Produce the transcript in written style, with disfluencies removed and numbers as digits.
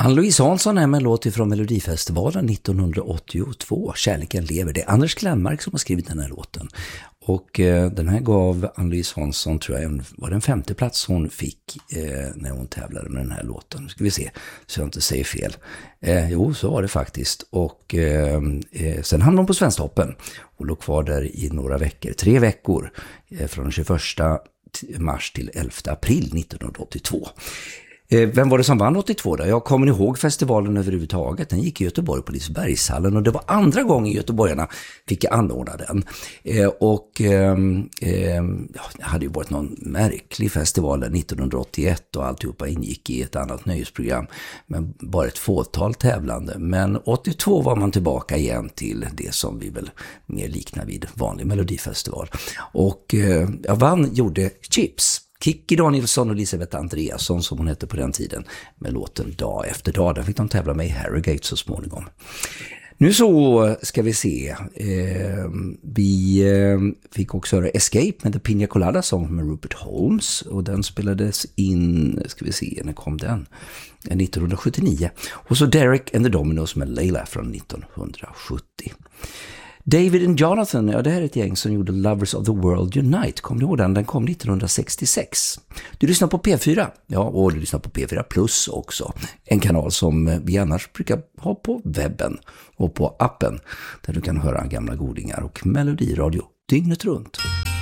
Ann-Louise Hansson är med en låt från Melodifestivalen 1982. Kärleken lever. Det är Anders Glenmark som har skrivit den här låten. Och den här gav Ann-Louise Hansson, tror jag, var den 5:e plats hon fick när hon tävlade med den här låten. Nu ska vi se så jag inte säger fel. Jo, så var det faktiskt. Och sen hamnade hon på Svensktoppen och låg kvar där i några veckor. 3 veckor från 21 mars till 11 april 1982. Vem var det som vann 82 då? Jag kommer ihåg festivalen överhuvudtaget. Den gick i Göteborg på Lisebergshallen och det var andra gången göteborgarna fick anordna den. Det hade ju varit någon märklig festival 1981 och alltihopa ingick i ett annat nöjesprogram. Men bara ett fåtal tävlande. Men 82 var man tillbaka igen till det som vi väl mer liknar vid vanlig melodifestival. Och jag vann gjorde Chips. Kikki Danielsson och Elisabeth Andreasson som hon hette på den tiden med låten Dag efter dag. Där fick de tävla med i Harrogate så småningom. Nu så ska vi se. Vi fick också höra Escape med The Pina Colada Song med Rupert Holmes. Och den spelades in, ska vi se, när kom den? 1979. Och så Derek and the Dominos med Layla från 1970. David and Jonathan, ja det här är ett gäng som gjorde Lovers of the World Unite. Kommer du ihåg den? Den kom 1966. Du lyssnar på P4. Ja, och du lyssnar på P4 Plus också. En kanal som vi annars brukar ha på webben och på appen. Där du kan höra gamla godingar och melodiradio dygnet runt.